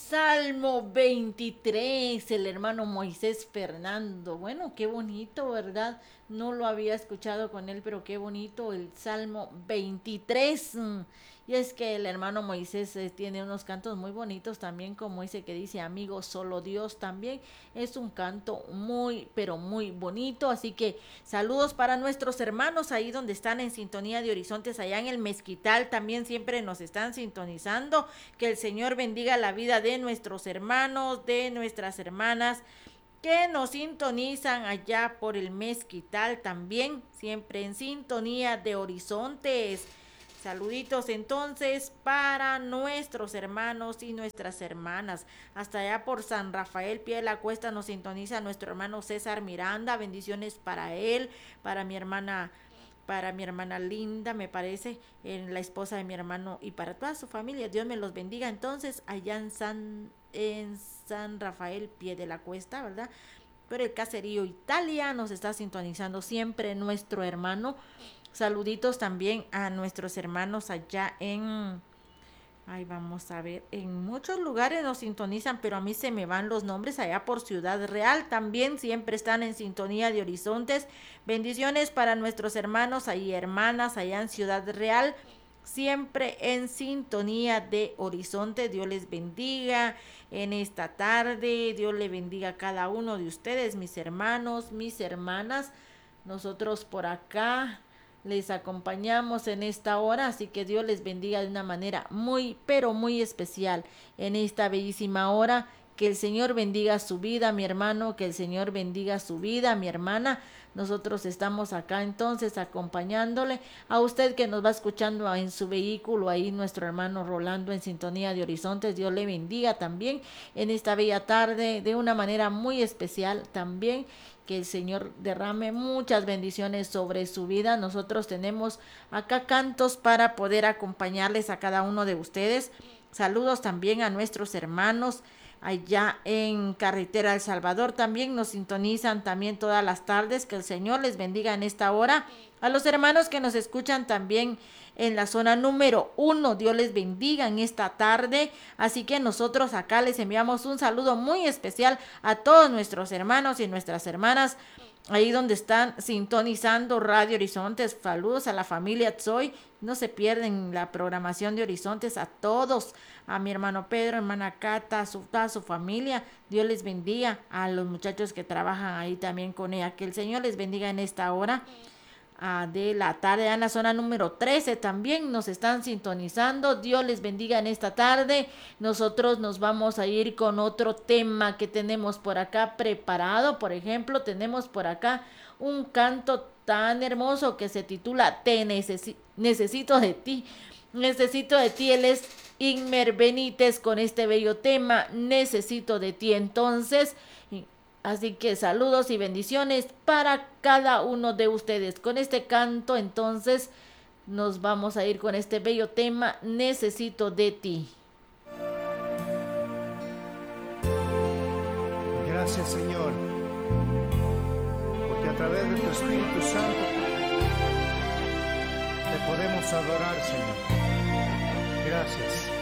Salmo 23, el hermano Moisés Fernando. Bueno, qué bonito, ¿verdad? No lo había escuchado con él, pero qué bonito el Salmo 23. Y es que el hermano Moisés tiene unos cantos muy bonitos también, como ese que dice, amigo, solo Dios también. Es un canto muy, pero muy bonito. Así que saludos para nuestros hermanos ahí donde están en sintonía de Horizontes, allá en el Mezquital. También siempre nos están sintonizando. Que el Señor bendiga la vida de nuestros hermanos, de nuestras hermanas que nos sintonizan allá por el Mezquital también, siempre en sintonía de Horizontes. Saluditos entonces para nuestros hermanos y nuestras hermanas. Hasta allá por San Rafael, Pie de la Cuesta, nos sintoniza nuestro hermano César Miranda. Bendiciones para él, para mi hermana Linda, me parece, la esposa de mi hermano, y para toda su familia. Dios me los bendiga entonces allá en San Rafael, Pie de la Cuesta, ¿verdad? Pero el caserío Italia nos está sintonizando siempre nuestro hermano. Saluditos también a nuestros hermanos allá Ay, vamos a ver, en muchos lugares nos sintonizan, pero a mí se me van los nombres. Allá por Ciudad Real también siempre están en sintonía de Horizontes. Bendiciones para nuestros hermanos y hermanas allá en Ciudad Real, siempre en sintonía de Horizonte. Dios les bendiga en esta tarde. Dios le bendiga a cada uno de ustedes, mis hermanos, mis hermanas. Nosotros por acá les acompañamos en esta hora, así que Dios les bendiga de una manera muy, pero muy especial en esta bellísima hora. Que el Señor bendiga su vida, mi hermano, que el Señor bendiga su vida, mi hermana. Nosotros estamos acá entonces acompañándole a usted que nos va escuchando en su vehículo, ahí nuestro hermano Rolando en sintonía de Horizontes. Dios le bendiga también en esta bella tarde de una manera muy especial también. Que el Señor derrame muchas bendiciones sobre su vida. Nosotros tenemos acá cantos para poder acompañarles a cada uno de ustedes. Saludos también a nuestros hermanos allá en Carretera El Salvador. También nos sintonizan también todas las tardes. Que el Señor les bendiga en esta hora. A los hermanos que nos escuchan también en la zona número 1, Dios les bendiga en esta tarde. Así que nosotros acá les enviamos un saludo muy especial a todos nuestros hermanos y nuestras hermanas ahí donde están sintonizando Radio Horizontes. Saludos a la familia Tzoy. No se pierden la programación de Horizontes. A todos, a mi hermano Pedro, hermana Cata, toda su familia. Dios les bendiga. A los muchachos que trabajan ahí también con ella. Que el Señor les bendiga en esta hora de la tarde. En la zona número 13 también nos están sintonizando. Dios les bendiga en esta tarde. Nosotros nos vamos a ir con otro tema que tenemos por acá preparado. Por ejemplo, tenemos por acá un canto tan hermoso que se titula Necesito de ti. Necesito de ti. Él es Inmer Benítez con este bello tema, Necesito de ti. Entonces, así que saludos y bendiciones para cada uno de ustedes. Con este canto, entonces, nos vamos a ir con este bello tema, Necesito de ti. Gracias, Señor, porque a través de tu Espíritu Santo te podemos adorar, Señor. Gracias.